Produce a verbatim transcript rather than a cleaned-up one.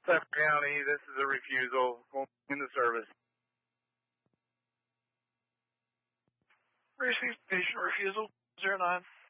Suffolk County, this is a refusal. Going into service. Received patient refusal, zero nine.